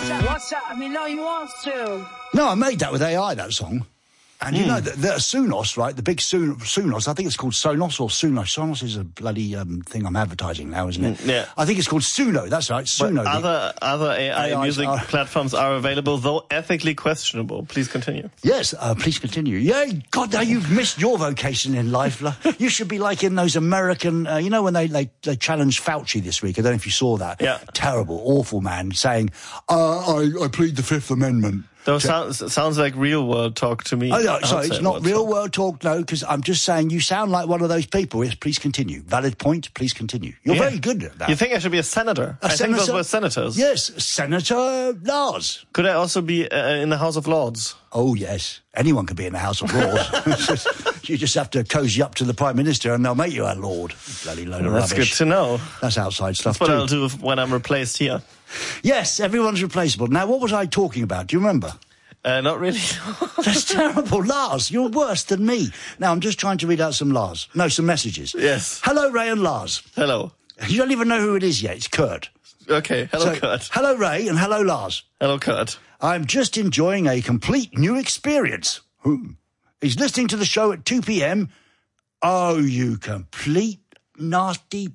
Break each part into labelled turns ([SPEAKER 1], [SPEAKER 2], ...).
[SPEAKER 1] What's that? I mean, no, you want to.
[SPEAKER 2] No, I made that with AI, that song. And you know, the Sonos, right, the big Sonos, I think it's called Sonos or Suno. Sonos is a bloody thing I'm advertising now, isn't it?
[SPEAKER 3] Yeah.
[SPEAKER 2] I think it's called Suno, that's right, Suno.
[SPEAKER 3] Other AI music platforms are available, though ethically questionable. Please continue.
[SPEAKER 2] Yes, please continue. Yeah, God, now you've missed your vocation in life. You should be like in those American, you know, when they challenged Fauci this week. I don't know if you saw that.
[SPEAKER 3] Yeah.
[SPEAKER 2] Terrible, awful man saying, I plead the Fifth Amendment.
[SPEAKER 3] Those sounds like real world talk to me.
[SPEAKER 2] Oh, no, sorry, it's not real world talk, no, because I'm just saying you sound like one of those people. Yes, please continue. Valid point, please continue. You're very good at that.
[SPEAKER 3] You think I should be a senator? I think those were senators.
[SPEAKER 2] Yes, Senator Lars.
[SPEAKER 3] Could I also be in the House of Lords?
[SPEAKER 2] Oh, yes. Anyone can be in the House of Lords. You just have to cozy up to the Prime Minister and they'll make you a Lord. Bloody load of rubbish.
[SPEAKER 3] That's good to know.
[SPEAKER 2] That's outside stuff,
[SPEAKER 3] That's what I'll do when I'm replaced here.
[SPEAKER 2] Yes, everyone's replaceable. Now, what was I talking about? Do you remember?
[SPEAKER 3] Not really.
[SPEAKER 2] That's terrible. Lars, you're worse than me. Now, I'm just trying to read out some messages.
[SPEAKER 3] Yes.
[SPEAKER 2] Hello, Ray and Lars.
[SPEAKER 3] Hello.
[SPEAKER 2] You don't even know who it is yet. It's Kurt.
[SPEAKER 3] Okay, hello, Kurt.
[SPEAKER 2] Hello, Ray, and hello, Lars.
[SPEAKER 3] Hello, Kurt.
[SPEAKER 2] I'm just enjoying a complete new experience. He's listening to the show at 2 p.m. Oh, you complete, nasty,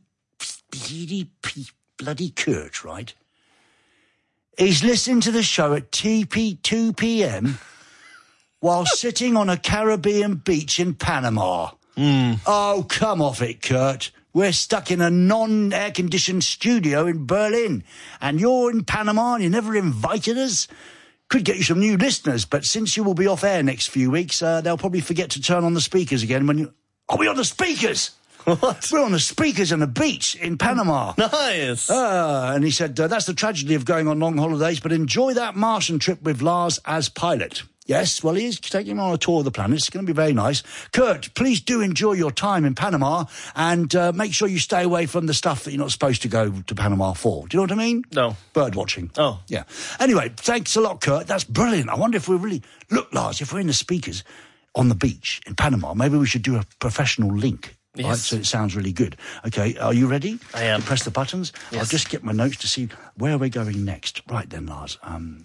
[SPEAKER 2] bloody Kurt, right? He's listening to the show at 2 p.m. while sitting on a Caribbean beach in Panama. Oh, come off it, Kurt. We're stuck in a non-air-conditioned studio in Berlin, and you're in Panama and you never invited us? Could get you some new listeners, but since you will be off air next few weeks, they'll probably forget to turn on the speakers again when you... Are we on the speakers?
[SPEAKER 3] What?
[SPEAKER 2] We're on the speakers on the beach in Panama.
[SPEAKER 3] Nice.
[SPEAKER 2] And he said, that's the tragedy of going on long holidays, but enjoy that Martian trip with Lars as pilot. Yes, well, he is taking him on a tour of the planet. It's going to be very nice. Kurt, please do enjoy your time in Panama and make sure you stay away from the stuff that you're not supposed to go to Panama for. Do you know what I mean?
[SPEAKER 3] No.
[SPEAKER 2] Bird watching.
[SPEAKER 3] Oh.
[SPEAKER 2] Yeah. Anyway, thanks a lot, Kurt. That's brilliant. I wonder if we're really... Look, Lars, if we're in the speakers on the beach in Panama, maybe we should do a professional link.
[SPEAKER 3] Yes.
[SPEAKER 2] Right, so it sounds really good. Okay, are you ready?
[SPEAKER 3] I am.
[SPEAKER 2] To press the buttons?
[SPEAKER 3] Yes.
[SPEAKER 2] I'll just get my notes to see where we're going next. Right then, Lars.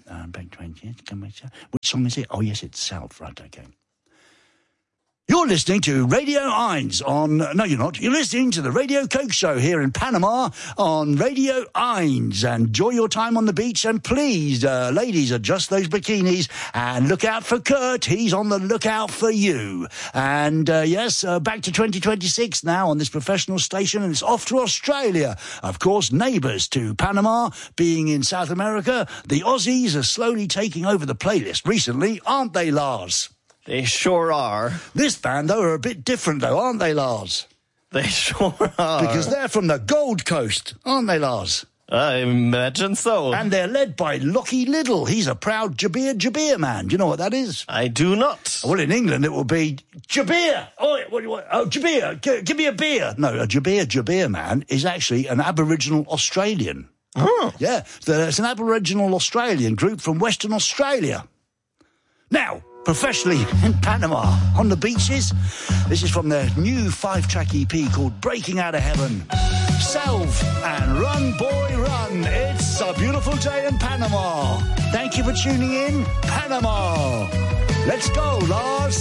[SPEAKER 2] Which song is it? Oh, yes, it's South. Right, okay. You're listening to Radio Eins on... No, you're not. You're listening to the Radio Coke Show here in Panama on Radio Eins. Enjoy your time on the beach, and please, ladies, adjust those bikinis and look out for Kurt. He's on the lookout for you. And, yes, back to 2026 now on this professional station, and it's off to Australia. Of course, neighbours to Panama, being in South America. The Aussies are slowly taking over the playlist recently, aren't they, Lars?
[SPEAKER 3] They sure are.
[SPEAKER 2] This band, though, are a bit different, though, aren't they, Lars?
[SPEAKER 3] They sure are.
[SPEAKER 2] Because they're from the Gold Coast, aren't they, Lars?
[SPEAKER 3] I imagine so.
[SPEAKER 2] And they're led by Lockie Liddell. He's a proud Jabir man. Do you know what that is?
[SPEAKER 3] I do not.
[SPEAKER 2] Well, in England, it will be Jabir. Oh, what do you want? Oh, Jabir, give me a beer. No, a Jabir man is actually an Aboriginal Australian.
[SPEAKER 3] Oh.
[SPEAKER 2] Yeah, it's an Aboriginal Australian group from Western Australia. Now... professionally in Panama, on the beaches. This is from their new 5-track EP called Breaking Out of Heaven. Salve and Run, Boy, Run. It's a beautiful day in Panama. Thank you for tuning in, Panama. Let's go, Lars.